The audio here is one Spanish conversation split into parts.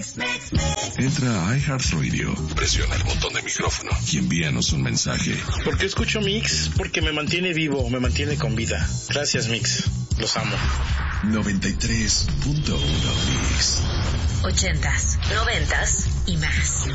Entra a iHeartRadio, presiona el botón de micrófono y envíanos un mensaje. ¿Por qué escucho Mix? Porque me mantiene vivo, me mantiene con vida. Gracias, Mix. Los amo. 93.1 Mix. 80s, 90s y más.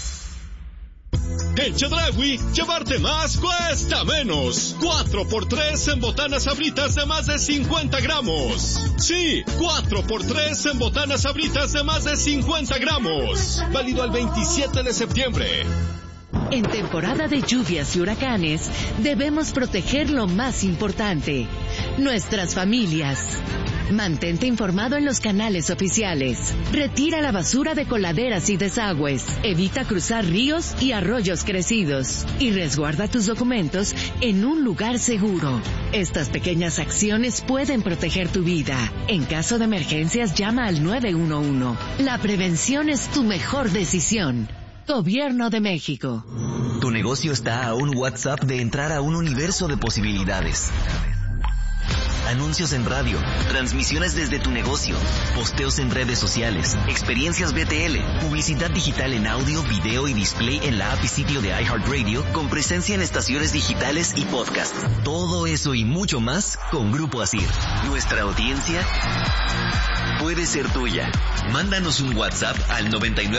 En Chedraui, llevarte más cuesta menos. 4x3 en botanas sabritas de más de 50 gramos. Sí, 4x3 en botanas sabritas de más de 50 gramos. Válido al 27 de septiembre. En temporada de lluvias y huracanes, debemos proteger lo más importante, nuestras familias. Mantente informado en los canales oficiales. Retira la basura de coladeras y desagües. Evita cruzar ríos y arroyos crecidos. Y resguarda tus documentos en un lugar seguro. Estas pequeñas acciones pueden proteger tu vida. En caso de emergencias, llama al 911. La prevención es tu mejor decisión. Gobierno de México. Tu negocio está a un WhatsApp de entrar a un universo de posibilidades. Anuncios en radio, transmisiones desde tu negocio, posteos en redes sociales, experiencias BTL, publicidad digital en audio, video y display en la app y sitio de iHeartRadio, con presencia en estaciones digitales y podcast. Todo eso y mucho más con Grupo Asir. Nuestra audiencia puede ser tuya. Mándanos un WhatsApp al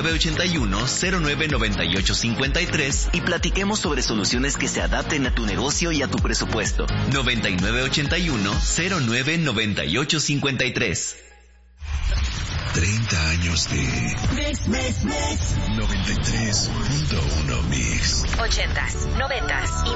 9981-099853 y platiquemos sobre soluciones que se adapten a tu negocio y a tu presupuesto. 9981-099853. 30 años de Mix. 93.1 Mix. 80s, 90s y